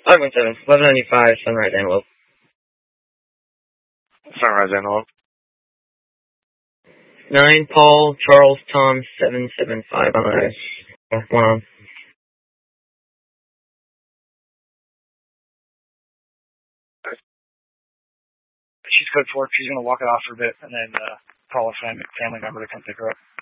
517, 1195, Sunrise Antelope. Sunrise Antelope. 9, Paul, Charles, Tom, 775 on the one on. She's code 4. She's going to walk it off for a bit and then call a family member to come pick her up.